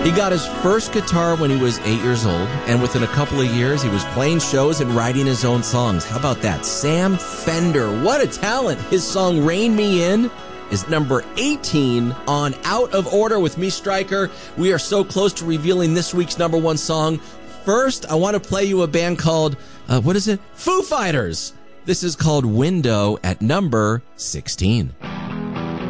He got his first guitar when he was 8 years old, and within a couple of years, he was playing shows and writing his own songs. How about that? Sam Fender, what a talent. His song, Rein Me In, is number 18 on Out of Order with me, Stryker. We are so close to revealing this week's number one song. First, I want to play you a band called, Foo Fighters. This is called Window at number 16.